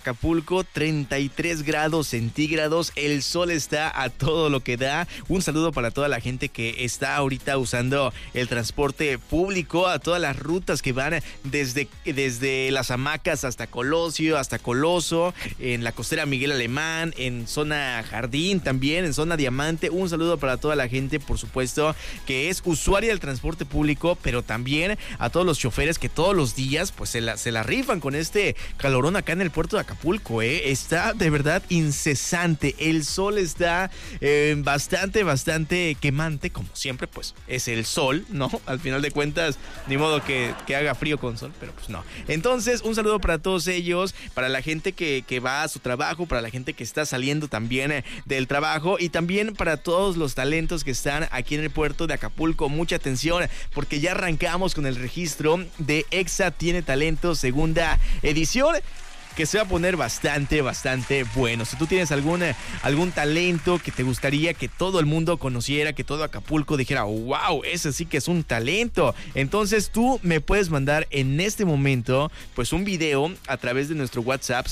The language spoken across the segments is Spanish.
Acapulco, 33 grados centígrados, el sol está a todo lo que da. Un saludo para toda la gente que está ahorita usando el transporte público, a todas las rutas que van desde las hamacas hasta Colosio, hasta Coloso, en la costera Miguel Alemán, en zona Jardín también, en zona Diamante. Un saludo para toda la gente, por supuesto, que es usuaria del transporte público, pero también a todos los choferes que todos los días pues se la rifan con este calorón acá en el puerto de Acapulco, está de verdad incesante. El sol está bastante quemante, como siempre, pues es el sol, ¿no? Al final de cuentas, ni modo que haga frío con sol, pero pues no. Entonces, un saludo para todos ellos, para la gente que va a su trabajo, para la gente que está saliendo también del trabajo y también para todos los talentos que están aquí en el puerto de Acapulco. Mucha atención, porque ya arrancamos con el registro de Exa Tiene Talento, segunda edición, que se va a poner bastante bueno. Si tú tienes algún talento que te gustaría que todo el mundo conociera, que todo Acapulco dijera, wow, ese sí que es un talento, entonces tú me puedes mandar en este momento pues un video a través de nuestro WhatsApp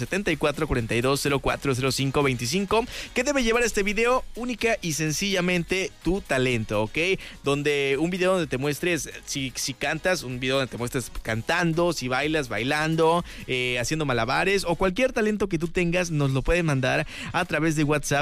7442040525, que debe llevar este video única y sencillamente tu talento, ¿ok? Donde un video donde te muestres, si cantas, un video donde te muestres cantando, si bailas, bailando, haciendo malabares, o cualquier talento que tú tengas, nos lo pueden mandar a través de WhatsApp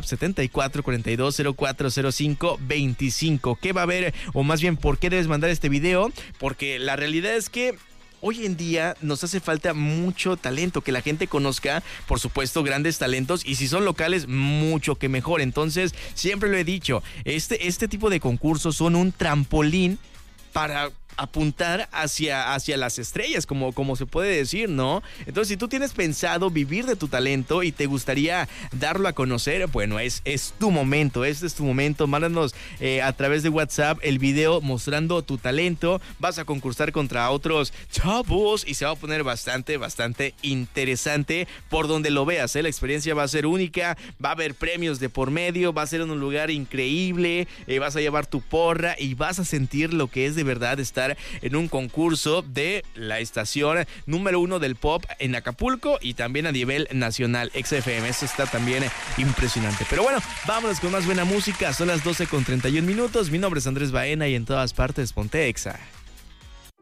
7442040525. ¿Qué va a haber? O más bien, ¿por qué debes mandar este video? Porque la realidad es que hoy en día nos hace falta mucho talento, que la gente conozca, por supuesto, grandes talentos, y si son locales, mucho que mejor. Entonces, siempre lo he dicho, este tipo de concursos son un trampolín para apuntar hacia las estrellas, como se puede decir, ¿no? Entonces, si tú tienes pensado vivir de tu talento y te gustaría darlo a conocer, bueno, es tu momento, este es tu momento. Mándanos a través de WhatsApp el video mostrando tu talento. Vas a concursar contra otros chavos y se va a poner bastante interesante por donde lo veas, La experiencia va a ser única, va a haber premios de por medio, va a ser en un lugar increíble, vas a llevar tu porra y vas a sentir lo que es de verdad estar en un concurso de la estación número 1 del pop en Acapulco y también a nivel nacional, XFM. Eso está también impresionante. Pero bueno, vámonos con más buena música. Son las 12:31. Mi nombre es Andrés Baena y en todas partes ponte Exa.